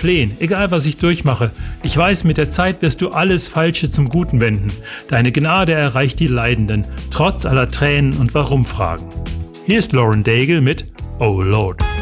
flehen, egal was ich durchmache. Ich weiß, mit der Zeit wirst du alles Falsche zum Guten wenden. Deine Gnade erreicht die Leidenden, trotz aller Tränen und Warum-Fragen. Hier ist Lauren Daigle mit Oh Lord.